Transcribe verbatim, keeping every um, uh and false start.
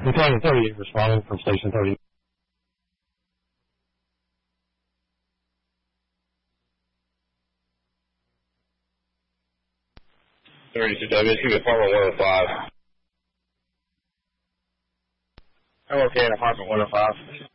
Battalion thirty-eight responding from Station thirty. thirty-two W, give me apartment one oh five. I'm okay in apartment one oh five.